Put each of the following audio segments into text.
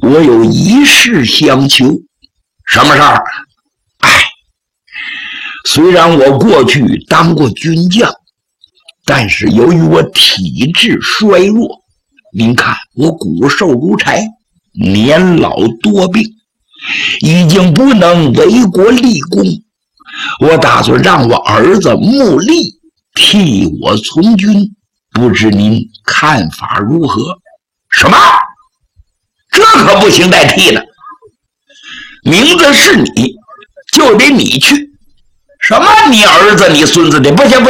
我有一事相求。什么事儿？虽然我过去当过军将，但是由于我体质衰弱，您看我骨瘦如柴，年老多病，已经不能为国立功。我打算让我儿子穆立替我从军，不知您看法如何？什么？这可不行代替的，名字是你，就得你去。什么你儿子你孙子的？不行！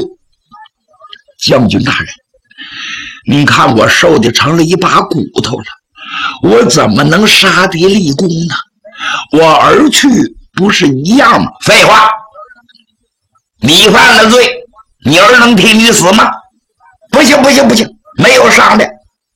将军大人，您看我瘦的成了一把骨头了，我怎么能杀敌立功呢？我儿去不是一样吗？废话，你犯了罪，你儿能替你死吗？不行，没有商量。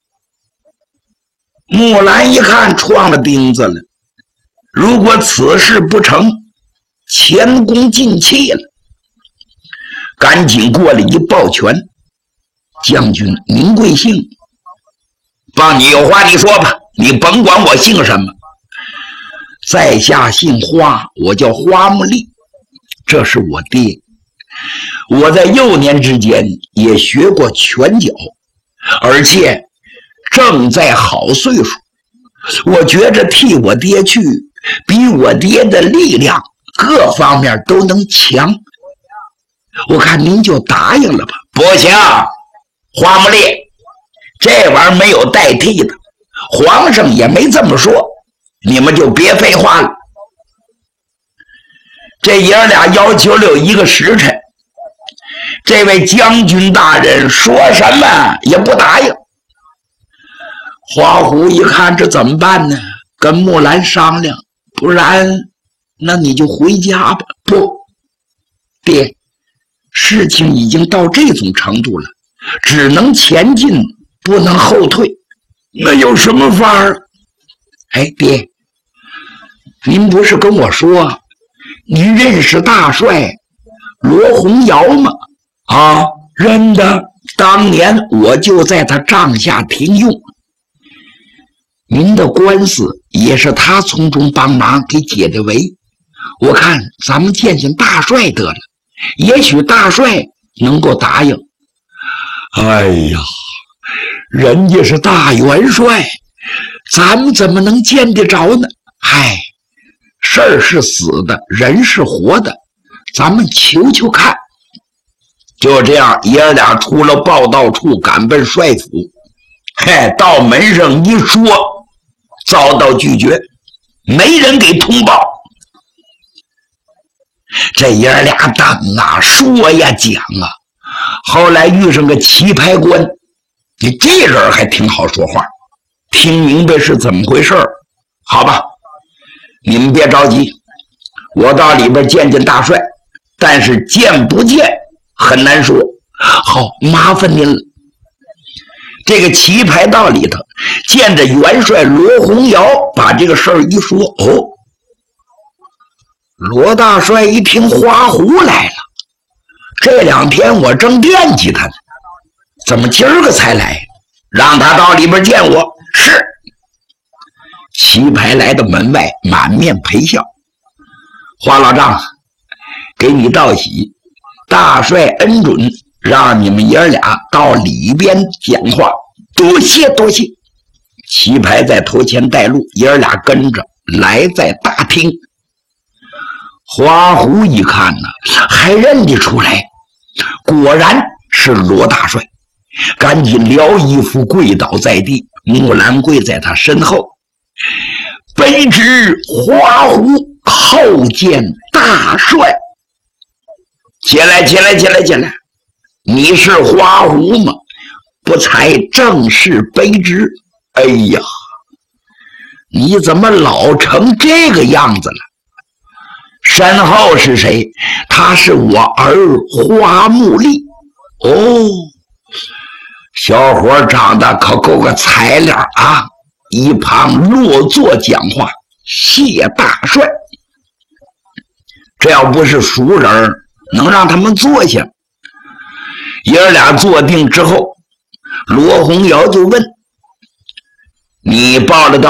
木兰一看撞了钉子了，如果此事不成，前功尽弃了，赶紧过来一抱拳：将军您贵姓？帮你有话你说吧，你甭管我姓什么。在下姓花，我叫花木立，这是我爹。我在幼年之间也学过拳脚，而且正在好岁数，我觉着替我爹去，比我爹的力量各方面都能强。我看您就答应了吧。不行，花木立，这玩意儿没有代替的，皇上也没这么说，你们就别废话了。这爷俩要求了一个时辰，这位将军大人说什么也不答应。花虎一看这怎么办呢？跟木兰商量，不然那你就回家吧。不，爹，事情已经到这种程度了，只能前进，不能后退。那有什么法儿？爹，您不是跟我说您认识大帅罗洪尧吗？认得，当年我就在他帐下停用，您的官司也是他从中帮忙给解的围。我看咱们见见大帅得了，也许大帅能够答应。哎呀，人家是大元帅，咱们怎么能见得着呢？事儿是死的，人是活的，咱们求求看。就这样，爷儿俩出了报道处，赶奔帅府。到门上一说，遭到拒绝，没人给通报。这爷儿俩等啊，说呀讲啊，后来遇上个棋牌官，你这人还挺好说话，听明白是怎么回事。好吧，你们别着急，我到里边见见大帅，但是见不见很难说。好，麻烦您了。这个棋牌道里头见着元帅罗洪尧，把这个事儿一说，罗大帅一听，花狐来了，这2天我正惦记他呢，怎么今儿个才来？让他到里边见我。是。棋牌来到门外，满面陪笑。花老丈，给你道喜，大帅恩准，让你们爷俩到里边讲话，多谢。棋牌在头前带路，爷俩跟着来在大厅。花狐一看呢，还认得出来，果然是罗大帅，赶紧撩衣服跪倒在地。木兰跪在他身后，卑职花狐叩见大帅。起来！你是花狐吗？不才正是卑职。哎呀，你怎么老成这个样子了？身后是谁？他是我儿花木立。小伙长得可够个材料啊！一旁落座讲话，谢大帅。这要不是熟人，能让他们坐下。爷儿俩坐定之后，罗洪尧就问：你报了到